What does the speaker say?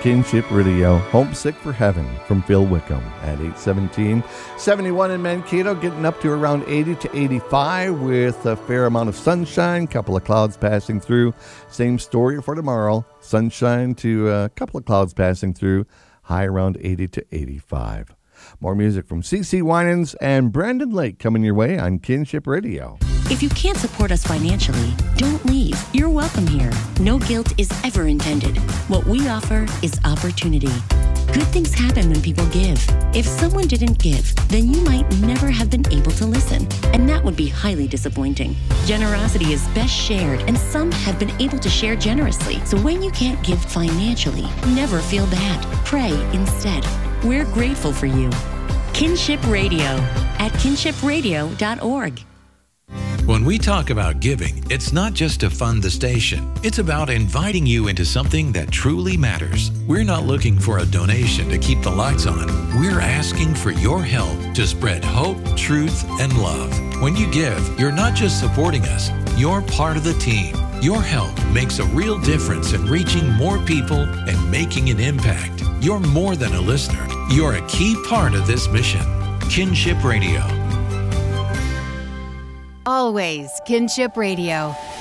Kinship Radio, Homesick for Heaven from Phil Wickham at 8:17. 71 in Mankato, getting up to around 80 to 85 with a fair amount of sunshine, couple of clouds passing through. Same story for tomorrow, sunshine to a couple of clouds passing through, high around 80 to 85. More music from CeCe Winans and Brandon Lake coming your way on Kinship Radio. If you can't support us financially, don't leave. You're welcome here. No guilt is ever intended. What we offer is opportunity. Good things happen when people give. If someone didn't give, then you might never have been able to listen, and that would be highly disappointing. Generosity is best shared, and some have been able to share generously. So when you can't give financially, never feel bad. Pray instead. We're grateful for you. Kinship Radio at kinshipradio.org. When we talk about giving, it's not just to fund the station. It's about inviting you into something that truly matters. We're not looking for a donation to keep the lights on. We're asking for your help to spread hope, truth, and love. When you give, you're not just supporting us, you're part of the team. Your help makes a real difference in reaching more people and making an impact. You're more than a listener. You're a key part of this mission. Kinship Radio. Always Kinship Radio.